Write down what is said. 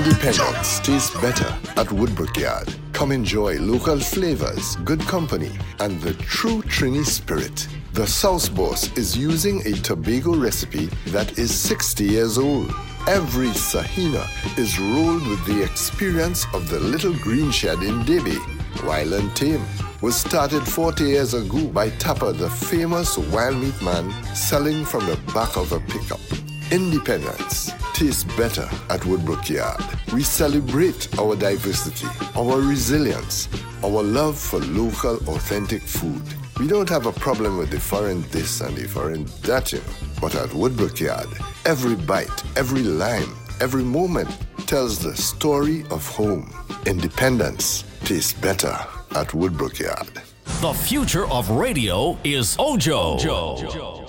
Independence tastes better at Woodbrook Yard. Come enjoy local flavors, good company, and the true Trini spirit. The Sauce Boss is using a Tobago recipe that is 60 years old. Every Sahina is rolled with the experience of the little green shed in Debe. Wild and Tame was started 40 years ago by Tapper, the famous wild meat man, selling from the back of a pickup. Independence tastes better at Woodbrook Yard. We celebrate our diversity, our resilience, our love for local, authentic food. We don't have a problem with the foreign this and the foreign that, But at Woodbrook Yard, every bite, every lime, every moment tells the story of home. Independence tastes better at Woodbrook Yard. The future of radio is Ojo.